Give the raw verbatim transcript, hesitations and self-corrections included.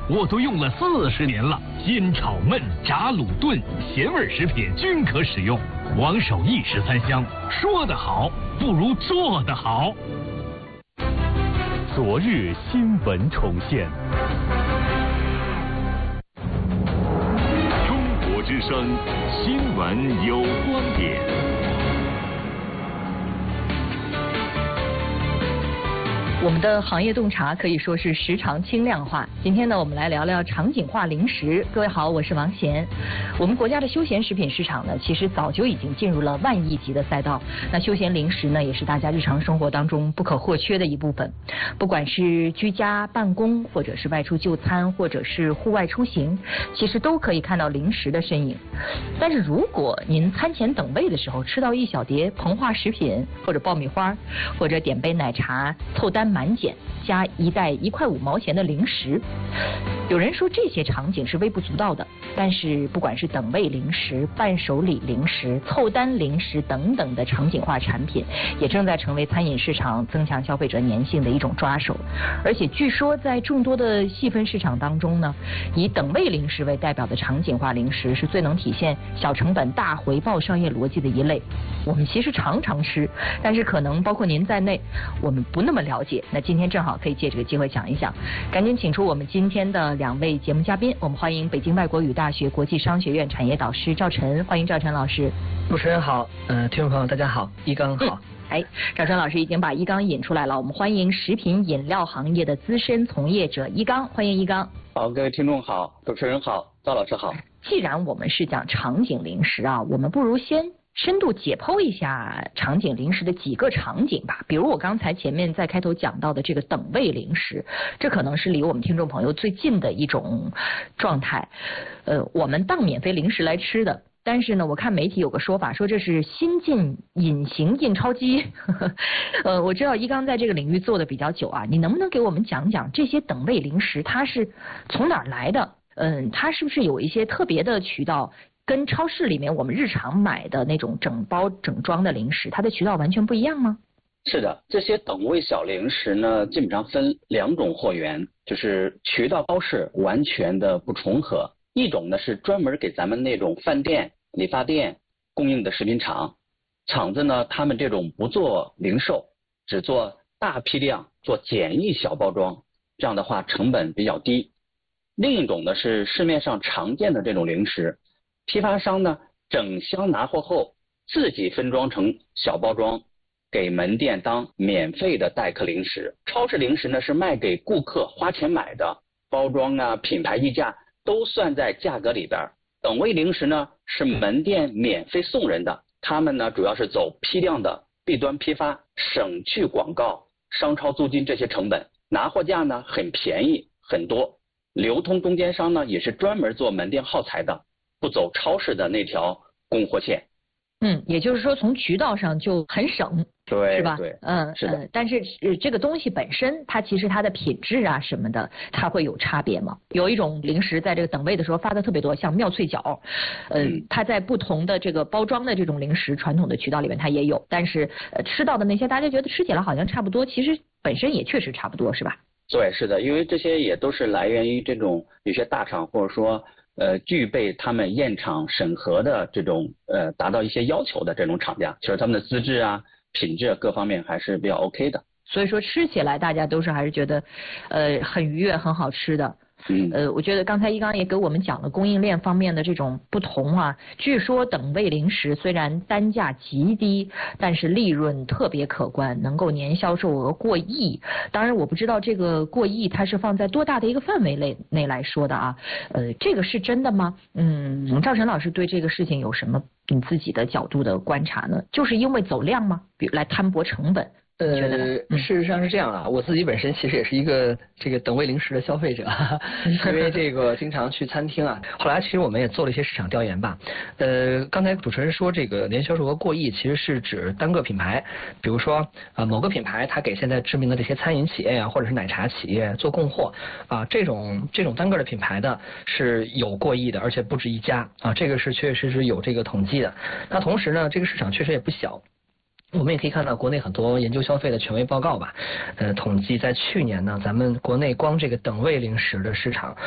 我都用了四十年了，煎炒焖炸卤炖咸味食品均可使用。王守义十三香，说得好不如做得好。 昨日新闻重现。 中国之声新闻有观点。 我们的行业洞察可以说是时常轻量化。今天呢，我们来聊聊场景化零食。各位好，我是王贤。我们国家的休闲食品市场呢，其实早就已经进入了万亿级的赛道。那休闲零食呢，也是大家日常生活当中不可或缺的一部分。不管是居家办公，或者是外出就餐，或者是户外出行，其实都可以看到零食的身影。但是如果您餐前等位的时候吃到一小碟膨化食品，或者爆米花，或者点杯奶茶，凑单满减加一袋一块五毛钱的零食，有人说这些场景是微不足道的，但是不管是等位零食、伴手礼零食、凑单零食等等的场景化产品，也正在成为餐饮市场增强消费者粘性的一种抓手。而且据说在众多的细分市场当中呢，以等位零食为代表的场景化零食是最能体现小成本大回报商业逻辑的一类。我们其实常常吃，但是可能包括您在内，我们不那么了解。那今天正好可以借这个机会讲一讲，赶紧请出我们今天的两位节目嘉宾。我们欢迎北京外国语大学国际商学院产业导师赵晨，欢迎赵晨老师。 主持人好，呃，听众朋友大家好，一刚好。 嗯哎，赵晨老师已经把一刚引出来了，我们欢迎食品饮料行业的资深从业者一刚，欢迎一刚。 好，各位听众好，主持人好，赵老师好。 既然我们是讲场景零食啊，我们不如先深度解剖一下场景零食的几个场景吧。比如我刚才前面在开头讲到的这个等位零食，这可能是离我们听众朋友最近的一种状态。呃，我们当免费零食来吃的。但是呢，我看媒体有个说法，说这是新进隐形印钞机。呃，我知道一刚在这个领域做的比较久啊，你能不能给我们讲讲这些等位零食它是从哪儿来的？嗯，它是不是有一些特别的渠道，跟超市里面我们日常买的那种整包整装的零食，它的渠道完全不一样吗？ 是的，这些等位小零食呢，基本上分两种货源，就是渠道超市完全的不重合。一种呢是专门给咱们那种饭店、理发店供应的食品厂，厂子呢他们这种不做零售，只做大批量，做简易小包装，这样的话成本比较低。另一种呢是市面上常见的这种零食，批发商呢整箱拿货后自己分装成小包装，给门店当免费的待客零食。超市零食呢是卖给顾客花钱买的，包装啊、品牌溢价都算在价格里边。等位零食呢是门店免费送人的，他们呢主要是走批量的 B 端批发，省去广告、商超租金这些成本，拿货价呢很便宜很多。流通中间商呢也是专门做门店耗材的，不走超市的那条供货线。 嗯，也就是说从渠道上就很省， 对， 是吧？ 对， 嗯， 是的。 嗯、但是、呃、这个东西本身，它其实它的品质啊什么的，它会有差别吗？有一种零食在这个等位的时候发的特别多，像妙脆角，呃、嗯，它在不同的这个包装的这种零食传统的渠道里面它也有，但是呃吃到的那些大家觉得吃起来好像差不多，其实本身也确实差不多，是吧？ 对，是的，因为这些也都是来源于这种有些大厂或者说呃具备他们验厂审核的这种呃达到一些要求的这种厂家，就是他们的资质啊、品质各方面还是比较 OK 的。 所以说吃起来大家都是还是觉得呃很愉悦、很好吃的。 嗯， 呃，我觉得刚才一刚也给我们讲了供应链方面的这种不同啊。据说等位零食虽然单价极低，但是利润特别可观，能够年销售额过亿。当然，我不知道这个过亿它是放在多大的一个范围内内来说的啊。呃，这个是真的吗？嗯，赵晨老师对这个事情有什么你自己的角度的观察呢？就是因为走量吗？比如来摊薄成本？ 呃，事实上是这样啊，我自己本身其实也是一个这个等位零食的消费者，因为这个经常去餐厅啊。后来其实我们也做了一些市场调研吧。呃，刚才主持人说这个年销售额过亿，其实是指单个品牌，比如说呃某个品牌它给现在知名的这些餐饮企业啊，或者是奶茶企业做供货啊，这种这种单个的品牌的是有过亿的，而且不止一家啊，这个是确确实实有这个统计的。那同时呢，这个市场确实也不小。我们也可以看到国内很多研究消费的权威报告吧，呃，统计在去年呢，咱们国内光这个等位零食的市场